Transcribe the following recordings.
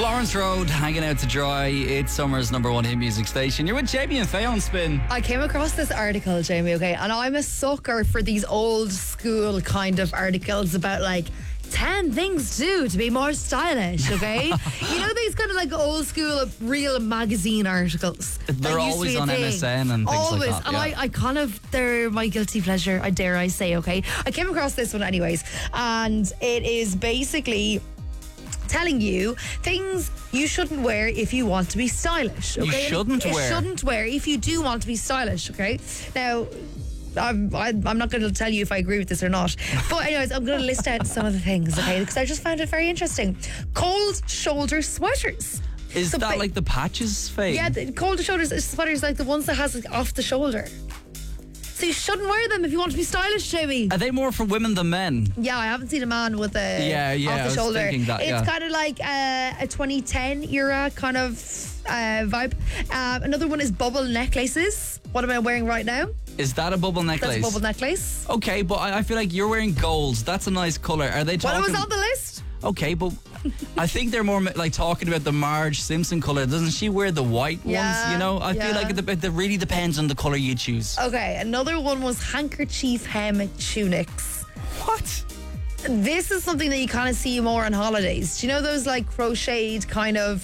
Lawrence Road, hanging out to dry. It's summer's number one hit music station. You're with Jamie and Faye on Spin. I came across this article, Jamie, okay, and I'm a sucker for these old school kind of articles about like 10 things to do to be more stylish, okay? You know these kind of like old school real magazine articles? They're always on MSN and things always. like that. And I kind of, they're my guilty pleasure, I dare I say, okay? I came across this one anyways, and it is basically telling you things you shouldn't wear if you want to be stylish, okay? You shouldn't wear if you do want to be stylish, okay? Now, I'm not going to tell you if I agree with this or not. But anyways, I'm going to list out some of the things, okay? Because I just found it very interesting. Cold shoulder sweaters. Is So that like the patches, Faye? Yeah, the cold shoulder sweaters, like the ones that has like off the shoulder. So you shouldn't wear them if you want to be stylish, Jamie. Are they more for women than men? Yeah, I haven't seen a man with a Yeah, off the I was shoulder. thinking that, It's yeah. kind of like a 2010 era kind of vibe. Another one is bubble necklaces. What am I wearing right now? Is that a bubble necklace? That's a bubble necklace. Okay, but I feel like you're wearing gold. That's a nice colour. Are they talking... Well, it was on the list. Okay, but I think they're more like talking about the Marge Simpson colour. Doesn't she wear the white ones? Yeah, You know, I feel yeah. like it really depends on the colour you choose. Okay, another one was handkerchief hem tunics. What? This is something that you kind of see more on holidays. Do you know those like crocheted kind of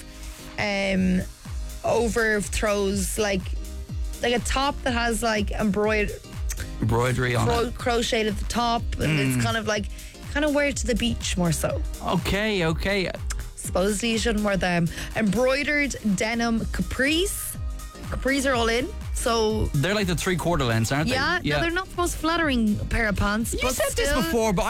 overthrows, like a top that has like Embroidery on it. crocheted at the top, and it's kind of wear it to the beach more so. Okay. Supposedly you shouldn't wear them. Embroidered denim capris. Capris are all in. So They're like the 3/4 lengths, aren't they? yeah, no, they're not the most flattering pair of pants. You but said this still. before, but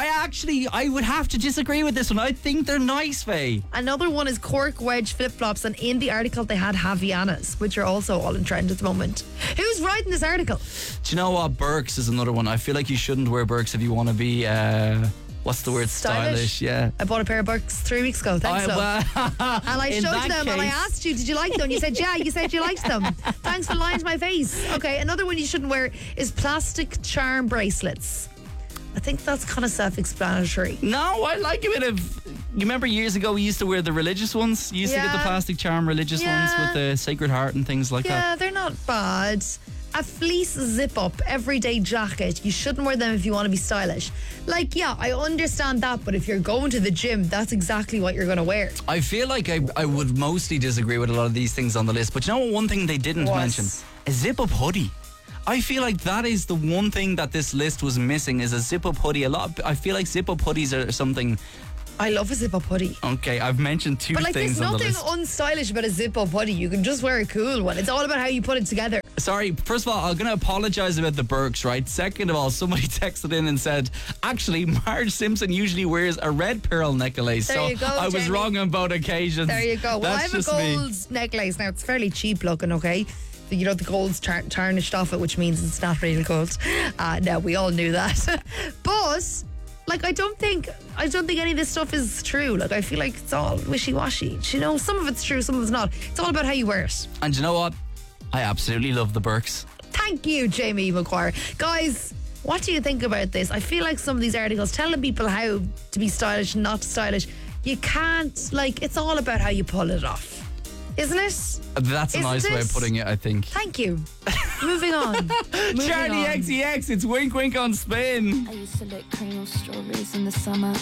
I would have to disagree with this one. I think they're nice, Faye. Another one is cork wedge flip flops, and in the article they had Havianas, which are also all in trend at the moment. Who's writing this article? Do you know what? Birks is another one. I feel like you shouldn't wear Birks if you want to be, what's the word? Stylish, yeah. I bought a pair of Birks 3 weeks ago. Thanks, though. And I in showed that them and I case- asked you, did you like them? You said, yeah. You said you liked them. Thanks for lying to my face. Okay, another one you shouldn't wear is plastic charm bracelets. I think that's kind of self-explanatory. No, I like a bit of... You remember years ago we used to wear the religious ones? You used to get the Yeah. plastic charm religious ones with the Sacred Heart and things like that. Yeah, they're not bad. A fleece zip-up everyday jacket. You shouldn't wear them if you want to be stylish. Like, yeah, I understand that, but if you're going to the gym, that's exactly what you're going to wear. I feel like I would mostly disagree with a lot of these things on the list, but you know what? One thing they didn't What? mention? A zip-up hoodie. I feel like that is the one thing that this list was missing, is a zip-up hoodie. I feel like zip-up hoodies are something... I love a zip-up hoodie. Okay, I've mentioned two But like, things there's on the nothing list. unstylish about a zip-up hoodie. You can just wear a cool one. It's all about how you put it together. Sorry, first of all, I'm going to apologise about the Birks, right? Second of all, somebody texted in and said, actually, Marge Simpson usually wears a red pearl necklace. There so you go, I was Jamie. wrong on both occasions. There you go. Well, That's I have a just me. gold necklace now. It's fairly cheap looking, okay? You know, the gold's tarnished off it, which means it's not real gold. No, we all knew that. But... like, I don't think any of this stuff is true. Like, I feel like it's all wishy-washy. You know, some of it's true, some of it's not. It's all about how you wear it. And you know what? I absolutely love the Birks. Thank you, Jamie McGuire. Guys, what do you think about this? I feel like some of these articles telling people how to be stylish and not stylish, you can't, like, it's all about how you pull it off. Isn't it? That's a Isn't nice way of it? putting it, I think. Thank you. Moving on. Moving Charlie on. XCX, it's Wink Wink on Spin. I used to lick cream or strawberries in the summer.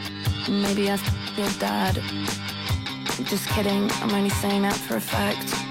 Maybe I your dad. Just kidding, I'm only saying that for a fact.